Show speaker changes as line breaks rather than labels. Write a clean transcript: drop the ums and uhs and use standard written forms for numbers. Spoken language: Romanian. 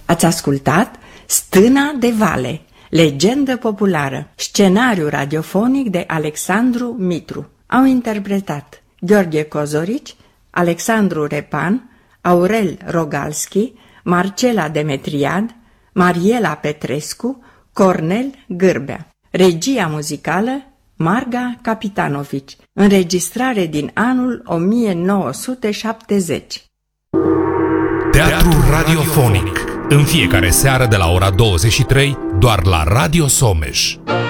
Ați ascultat Stâna de Vale, legendă populară, scenariu radiofonic de Alexandru Mitru. Au interpretat Gheorghe Cozorici, Alexandru Repan, Aurel Rogalski, Marcela Demetriad, Mariela Petrescu, Cornel Gârbea. Regia muzicală Marga Capitanovici. Înregistrare din anul 1970.
Teatru radiofonic. În fiecare seară de la ora 23, doar la Radio Someș.